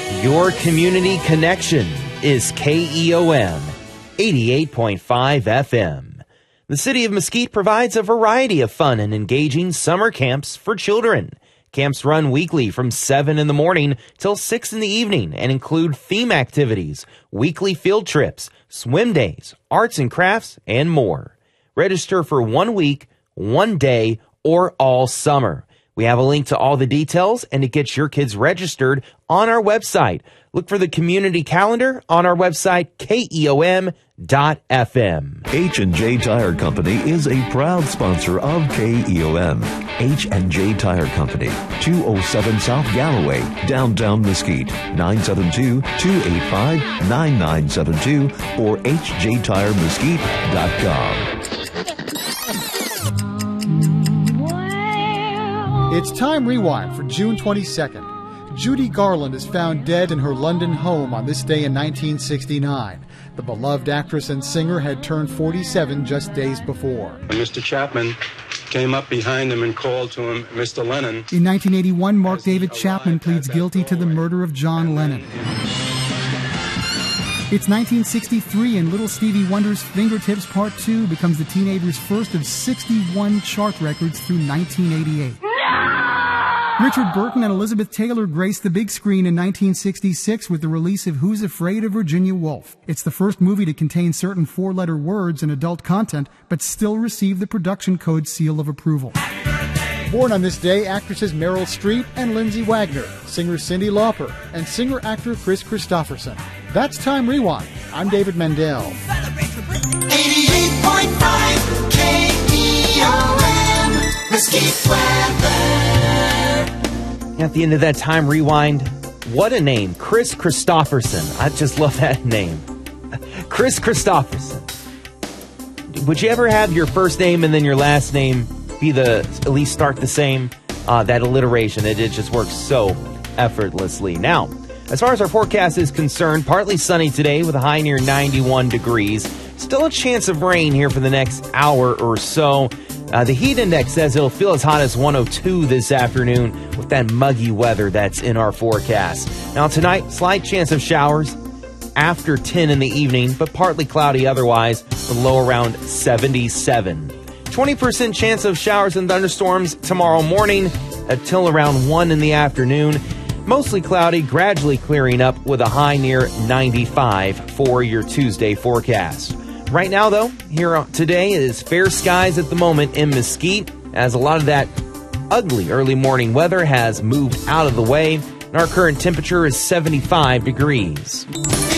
Your community connection is KEOM 88.5 FM. The City of Mesquite provides a variety of fun and engaging summer camps for children. Camps run weekly from 7 in the morning till 6 in the evening and include theme activities, weekly field trips, swim days, arts and crafts, and more. Register for 1 week, 1 day, or all summer. We have a link to all the details and to get your kids registered on our website. Look for the community calendar on our website, KEOM.FM. H&J Tire Company is a proud sponsor of KEOM. H&J Tire Company, 207 South Galloway, downtown Mesquite, 972-285-9972 or hjtiremesquite.com. It's Time Rewind for June 22nd. Judy Garland is found dead in her London home on this day in 1969. The beloved actress and singer had turned 47 just days before. Mr. Chapman came up behind him and called to him, Mr. Lennon. In 1981, Mark David Chapman pleads guilty to the murder of John Lennon. It's 1963 and Little Stevie Wonder's Fingertips Part 2 becomes the teenager's first of 61 chart records through 1988. Richard Burton and Elizabeth Taylor graced the big screen in 1966 with the release of Who's Afraid of Virginia Woolf. It's the first movie to contain certain four-letter words and adult content, but still receive the production code seal of approval. Born on this day, actresses Meryl Streep and Lindsay Wagner, singer Cyndi Lauper, and singer-actor Kris Kristofferson. That's Time Rewind. I'm David Mendel. 88.5 KEOM, Mesquite weather. At the end of that Time Rewind, what a name, Kris Kristofferson. I just love that name. Kris Kristofferson. Would you ever have your first name and then your last name be at least start the same? That alliteration, it just works so effortlessly. Now, as far as our forecast is concerned, partly sunny today with a high near 91 degrees. Still a chance of rain here for the next hour or so. The heat index says it'll feel as hot as 102 this afternoon with that muggy weather that's in our forecast. Now tonight, slight chance of showers after 10 in the evening, but partly cloudy otherwise, with a low around 77. 20% chance of showers and thunderstorms tomorrow morning until around 1 in the afternoon. Mostly cloudy, gradually clearing up with a high near 95 for your Tuesday forecast. Right now, though, here today is fair skies at the moment in Mesquite, as a lot of that ugly early morning weather has moved out of the way, and our current temperature is 75 degrees.